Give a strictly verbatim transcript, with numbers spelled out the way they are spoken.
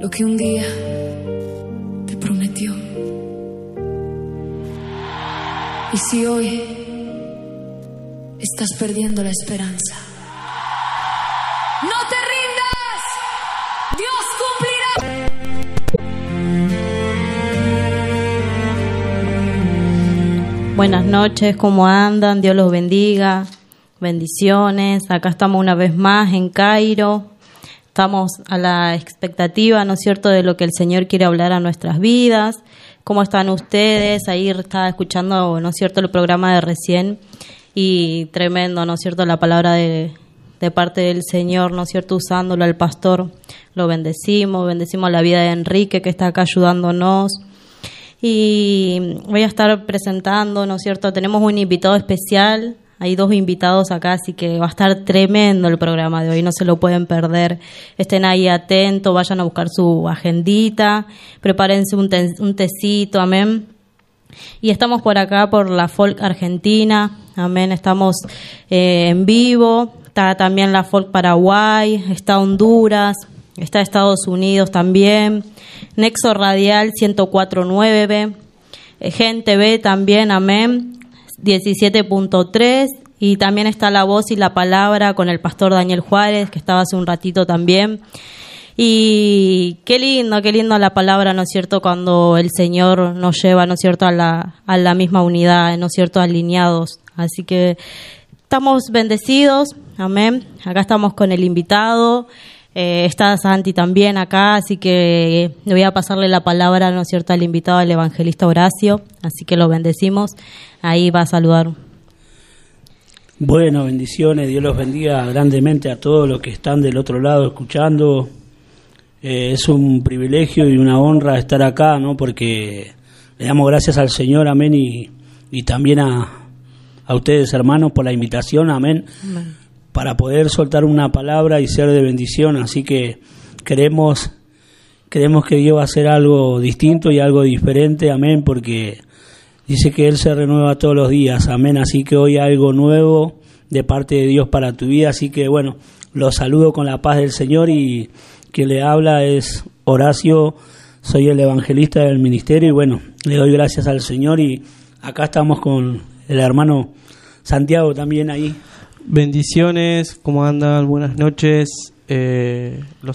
lo que un día te prometió. Y si hoy estás perdiendo la esperanza, no te rindas, Dios cumplirá. Buenas noches, ¿cómo andan? Dios los bendiga, bendiciones. Acá estamos una vez más en Cairo. Estamos a la expectativa, ¿no es cierto?, de lo que el Señor quiere hablar a nuestras vidas. ¿Cómo están ustedes? Ahí estaba escuchando, ¿no es cierto?, el programa de recién y tremendo, ¿no es cierto?, la palabra de, de parte del Señor, ¿no es cierto?, usándolo al pastor. Lo bendecimos, bendecimos la vida de Enrique que está acá ayudándonos. Y voy a estar presentando, ¿no es cierto?, tenemos un invitado especial. Hay dos invitados acá, así que va a estar tremendo el programa de hoy, no se lo pueden perder. Estén ahí atentos, vayan a buscar su agendita, prepárense un, te- un tecito, amén. Y estamos por acá, por la Folk Argentina, amén, estamos eh, en vivo. Está también la Folk Paraguay, está Honduras, está Estados Unidos también, Nexo Radial ciento cuatro punto nueve, eh, Gen T V también, amén, diecisiete punto tres, y también está La Voz y la Palabra con el pastor Daniel Juárez, que estaba hace un ratito también. Y qué lindo, qué lindo la palabra, ¿no es cierto?, cuando el Señor nos lleva, ¿no es cierto?, a la, a la misma unidad, ¿no es cierto?, alineados. Así que estamos bendecidos, amén. Acá estamos con el invitado. Eh, está Santi también acá, así que le voy a pasarle la palabra, ¿no es cierto?, al invitado, al evangelista Horacio, así que lo bendecimos. Ahí va a saludar. Bueno, bendiciones, Dios los bendiga grandemente a todos los que están del otro lado escuchando. Eh, es un privilegio y una honra estar acá, ¿no?, porque le damos gracias al Señor, amén, y, y también a, a ustedes, hermanos, por la invitación, amén, amén, para poder soltar una palabra y ser de bendición. Así que queremos, queremos que Dios va a hacer algo distinto y algo diferente, amén, porque dice que Él se renueva todos los días, amén. Así que hoy hay algo nuevo de parte de Dios para tu vida. Así que bueno, los saludo con la paz del Señor, y quien le habla es Horacio, soy el evangelista del ministerio, y bueno, le doy gracias al Señor. Y acá estamos con el hermano Santiago también ahí. Bendiciones, ¿cómo andan? Buenas noches. Eh, los